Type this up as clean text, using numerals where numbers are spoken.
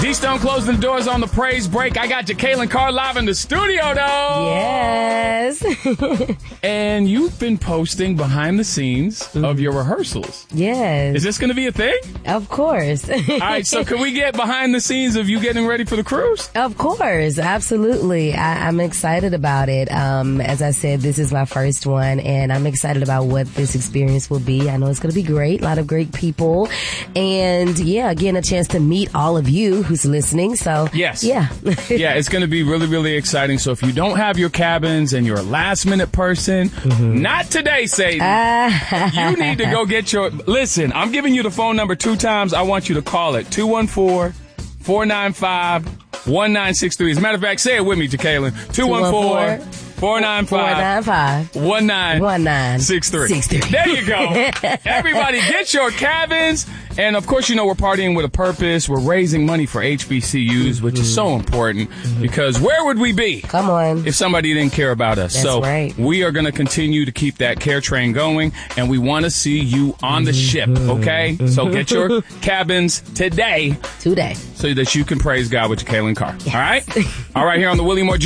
D-Stone closing the doors on the praise break. I got Jacqueline Carr live in the studio, though. Yes. And you've been posting behind the scenes of your rehearsals. Yes. Is this going to be a thing? Of course. All right, so can we get behind the scenes of you getting ready for the cruise? Of course, absolutely. I'm excited about it. As I said, this is my first one, and I'm excited about what this experience will be. I know it's going to be great. A lot of great people. And, yeah, getting a chance to meet all of you who's listening. So, yes. Yeah. Yeah, it's going to be really, really exciting. So if you don't have your cabins and you're a last-minute person, not today, Satan. You need to go get your... Listen, I'm giving you the phone number 2 times. I want you to call it 214-495-1963. As a matter of fact, say it with me, Jacqueline. 214-495-1963. There you go. Everybody, get your cabins. And, of course, you know we're partying with a purpose. We're raising money for HBCUs, which is so important because where would we be Come on. if somebody didn't care about us? That's so right. we are going to continue to keep that care train going, and we want to see you on the ship, okay? So get your cabins today Today. so that you can praise God with Jacqueline Carr. All right? All right, here on the Willie Moore